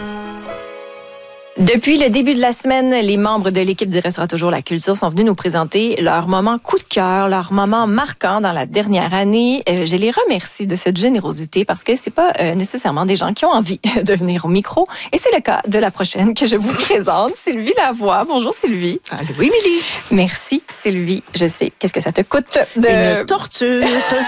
Depuis le début de la semaine, les membres de l'équipe d'Il restera toujours la culture sont venus nous présenter leur moment coup de cœur, leur moment marquant dans la dernière année. Je les remercie de cette générosité parce que c'est pas nécessairement des gens qui ont envie de venir au micro. Et c'est le cas de la prochaine que je vous présente, Sylvie Lavoie. Bonjour Sylvie. Allô, Émilie. Merci Sylvie. Je sais, qu'est-ce que ça te coûte de... Une torture.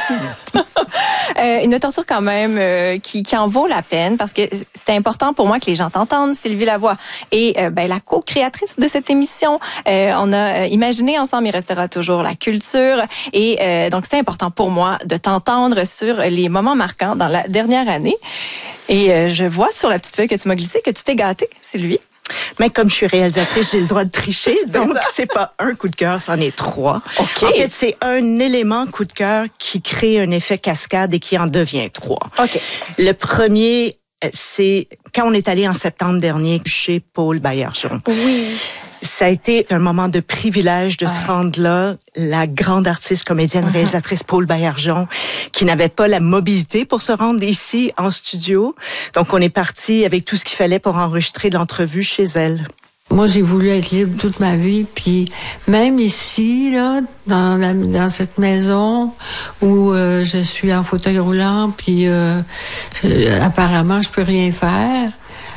Une torture quand même qui en vaut la peine parce que c'est important pour moi que les gens t'entendent, Sylvie Lavoie. Et la co-créatrice de cette émission, on a imaginé ensemble, il restera toujours la culture. Et donc, c'est important pour moi de t'entendre sur les moments marquants dans la dernière année. Et je vois sur la petite feuille que tu m'as glissée que tu t'es gâtée, Sylvie. Mais comme je suis réalisatrice, j'ai le droit de tricher. Donc, c'est pas un coup de cœur, c'en est 3. Okay. En fait, c'est un élément coup de cœur qui crée un effet cascade et qui en devient 3. OK. Le premier, c'est quand on est allé en septembre dernier chez Paul Baillargeon. Oui. Ça a été un moment de privilège de se rendre là. La grande artiste, comédienne, réalisatrice Paul Baillargeon, qui n'avait pas la mobilité pour se rendre ici en studio. Donc, on est parti avec tout ce qu'il fallait pour enregistrer l'entrevue chez elle. Moi, j'ai voulu être libre toute ma vie, puis même ici, là, dans cette maison où je suis en fauteuil roulant, puis apparemment, je peux rien faire,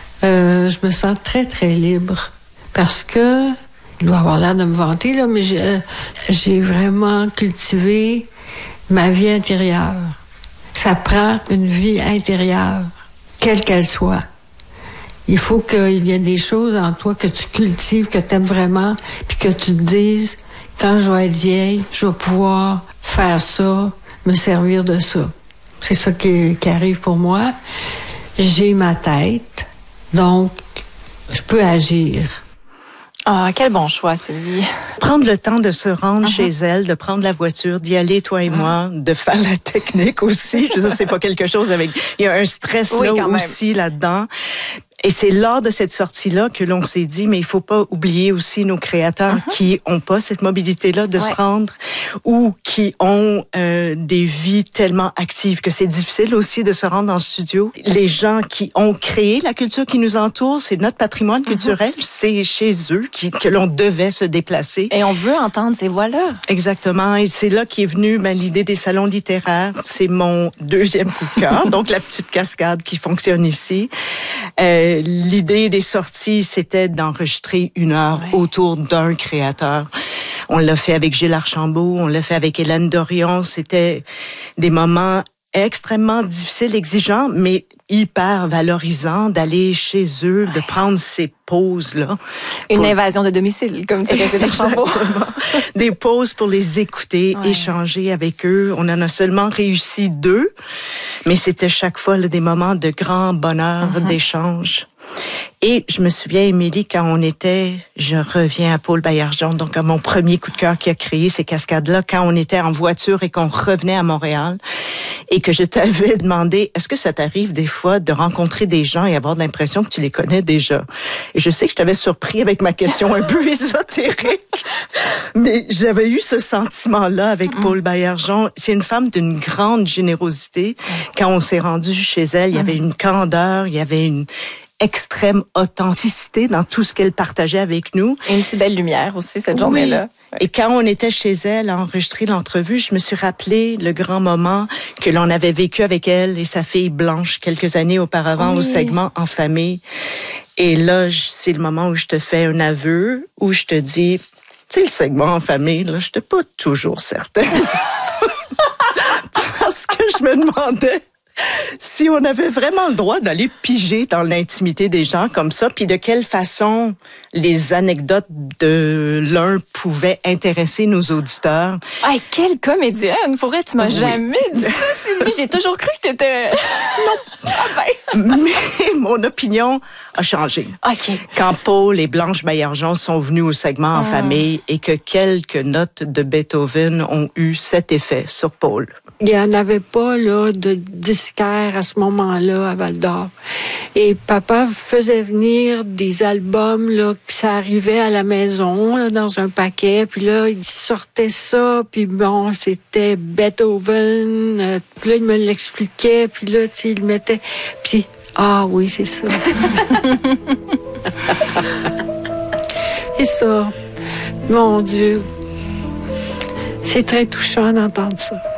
je me sens très, très libre. Parce que, je dois avoir l'air de me vanter, là, mais j'ai vraiment cultivé ma vie intérieure. Ça prend une vie intérieure, quelle qu'elle soit. Il faut qu'il y ait des choses en toi que tu cultives, que tu aimes vraiment, puis que tu te dises, quand je vais être vieille, je vais pouvoir faire ça, me servir de ça. C'est ça qui arrive pour moi. J'ai ma tête, donc je peux agir. Ah, quel bon choix, Sylvie. Prendre le temps de se rendre chez elle, de prendre la voiture, d'y aller, toi et moi, de faire la technique aussi. Je sais, c'est pas quelque chose avec... Il y a un stress là aussi là-dedans. Et c'est lors de cette sortie-là que l'on s'est dit, mais il faut pas oublier aussi nos créateurs qui ont pas cette mobilité-là de se rendre ou qui ont des vies tellement actives que c'est difficile aussi de se rendre en studio. Les gens qui ont créé la culture qui nous entoure, c'est notre patrimoine culturel, c'est chez eux que l'on devait se déplacer. Et on veut entendre ces voix-là. Exactement. Et c'est là qu'est venue l'idée des salons littéraires. C'est mon deuxième coup de cœur. Donc, la petite cascade qui fonctionne ici. L'idée des sorties, c'était d'enregistrer 1 heure autour d'un créateur. On l'a fait avec Gilles Archambault, on l'a fait avec Hélène Dorion. C'était des moments extrêmement difficiles, exigeants, mais hyper valorisants d'aller chez eux, de prendre ces pauses-là. Une invasion de domicile, comme dirait Gilles Archambault. Des pauses pour les écouter, échanger avec eux. On en a seulement réussi 2, mais c'était chaque fois là, des moments de grand bonheur, d'échange. Et je me souviens, Émilie, je reviens à Paul Baillargeon, donc à mon premier coup de cœur qui a créé ces cascades-là, quand on était en voiture et qu'on revenait à Montréal, et que je t'avais demandé, est-ce que ça t'arrive des fois de rencontrer des gens et avoir l'impression que tu les connais déjà? Et je sais que je t'avais surpris avec ma question un peu ésotérique, mais j'avais eu ce sentiment-là avec Paul Baillargeon. C'est une femme d'une grande générosité. Quand on s'est rendu chez elle, il y avait une candeur, il y avait une extrême authenticité dans tout ce qu'elle partageait avec nous. Et une si belle lumière aussi, cette journée-là. Et quand on était chez elle à enregistrer l'entrevue, je me suis rappelé le grand moment que l'on avait vécu avec elle et sa fille Blanche quelques années auparavant au segment En famille. Et là, c'est le moment où je te fais un aveu, où je te dis, tu sais, le segment En famille, là, j'étais pas toujours certaine. Parce que je me demandais si on avait vraiment le droit d'aller piger dans l'intimité des gens comme ça, puis de quelle façon les anecdotes de l'un pouvaient intéresser nos auditeurs. Ah, quelle comédienne! Pour vrai, tu m'as jamais dit ça, Sylvie. J'ai toujours cru que t'étais... Non. Mais mon opinion a changé. OK. Quand Paul et Blanche Baillargeon sont venus au segment En famille et que quelques notes de Beethoven ont eu cet effet sur Paul. Il n'y en avait pas là, de disquaire à ce moment-là à Val-d'Or. Et papa faisait venir des albums, là, puis ça arrivait à la maison, là, dans un paquet. Puis là, il sortait ça, puis bon, c'était Beethoven. Puis là, il me l'expliquait, puis là, tu sais, il mettait... Puis Ah oui, c'est ça. C'est ça. Mon Dieu. C'est très touchant d'entendre ça.